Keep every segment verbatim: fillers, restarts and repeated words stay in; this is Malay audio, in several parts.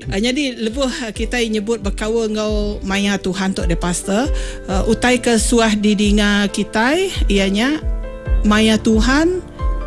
Uh, jadi lebuh kita nyebut berkawa ngau maya Tuhan tok de pastor. Uh, utai ke suah didinga kita ianya maya Tuhan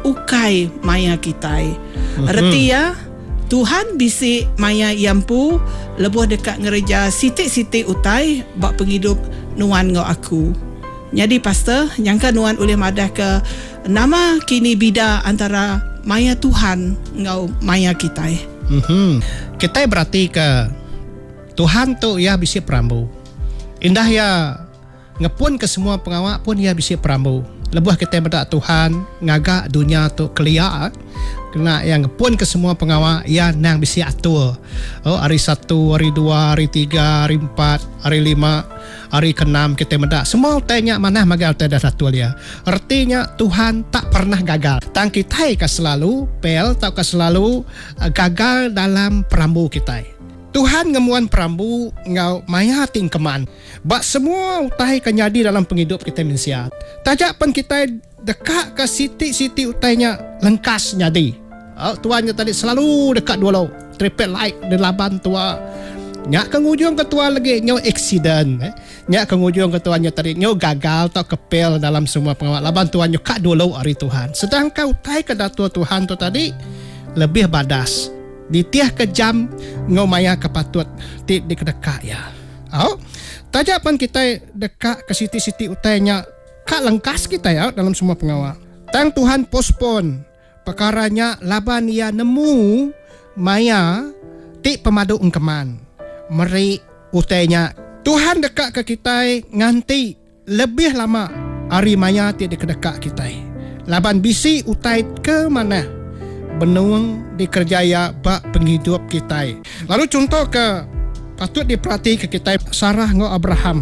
ukai maya kita. Uh-huh. Reti ya Tuhan bisi maya yampu lebuh dekat ngereja sitik-sitik utai bak penghidup nuan ngau aku. Jadi pastor nyangka nuan oleh madah ke nama kini bida antara maya Tuhan ngau maya kita. Mm-hmm. Kita berarti ke Tuhan tu ya bisi perambu. Indah ya ngepun ke semua pengawak pun ya bisi perambu. Lebuh kita berdak Tuhan ngagak dunia tu kelia kena yang ngepun ke semua pengawak ya nang bisi atur. Oh hari satu, hari dua, hari tiga, hari empat, hari lima, hari keenam kita mendak semua tanya mana magal tada satu dia. Artinya Tuhan tak pernah gagal. Tang kita ka selalu pel tak ka selalu uh, gagal dalam perambu kita. Tuhan ngemuan perambu ngau maya tingkeman. Bak semua utai kenyadi dalam penghidup kita manusia. Tajak pen kita dekat ke siti-siti utainya lengkas nyadi. Oh, tuannya tadi selalu dekat dua lo. Triple light di laban tua. Nyak kengujung ketua lagi nyo accident. Eh. Nyak kengujung ketuanya tadi nyo gagal atau kepel dalam semua pengawal. Laban tuannya kak dua lo hari Tuhan. Sedangkan utai ke datua Tuhan tu tadi lebih badas. Di tiah kejam ngomaya kepatut ti di kedekak ya. Oh, tajapan kita dekat ke siti-siti utainya kak lengkas kita ya dalam semua pengawal. Tang Tuhan pospon perkaranya laban ia nemu maya ti pemadu engkeman. Meri utainya Tuhan dekat ke kita nganti lebih lama hari maya ti di kedekak kita. Laban bisi utai ke mana? Benuang dikerjaya bak penghidup kita. Lalu contoh ke patut diperhati ke kita Sarah ngo Abraham.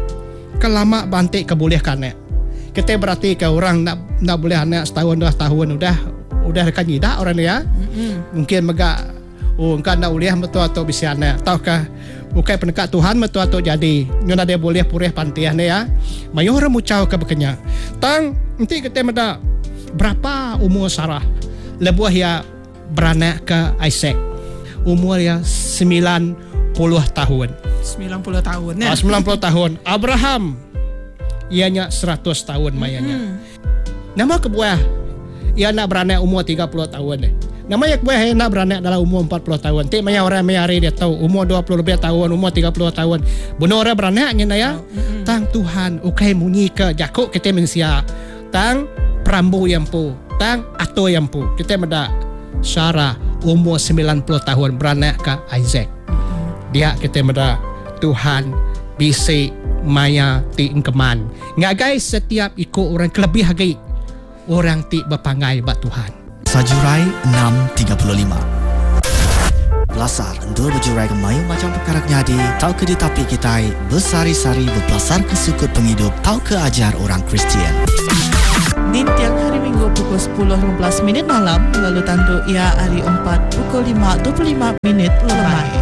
Kelama bantik keboleh kanek. Kita berarti ke orang nak nak boleh anak setahun dua tahun udah udah dekat nyidak orang dia. Mm-hmm. Mungkin megak oh engkau nak uliah betul atau bisa anak. Tahukah bukan pendekat Tuhan betul atau jadi. Nyona dia boleh purih pantiah ya. Mayo orang mucau ke bekenya. Tang nanti kita meda berapa umur Sarah? Lebuah ya beranak ke Isaac. Umur ya sembilan puluh tahun. sembilan puluh tahun ya. Ah, sembilan puluh tahun. Abraham ianya seratus tahun mayanya. Mm-hmm. Nama kebuah ia nak beranak umur tiga puluh tahun. Nama yang kebuah ia nak beranak dalam umur empat puluh tahun. Tik maya orang mayari dia tahu umur dua puluh lebih tahun, umur tiga puluh tahun. Benar orang beranaknya na ya. Mm-hmm. Tang Tuhan ukai munyi ke jakuk kita manusia. Tang perambu yang pu. Tang atau yang pu kita meda Sarah umur sembilan puluh tahun beranak ke Isaac. Dia kita meda Tuhan bisi maya ti engkeman. Ngak guys setiap ikut orang kelebih lagi orang ti berpangai bak Tuhan. Sajurai enam tiga puluh lima. Belasar endur berjurai ke mayu macam perkara nyadi. Tau ke di tapi kita bersari-sari berbelasar ke sukut penghidup. Tau ke ajar orang Kristian. Di tiap hari Minggu pukul sepuluh lima belas minit malam, lalu tandu ia hari empat pukul lima dua puluh lima minit lemai.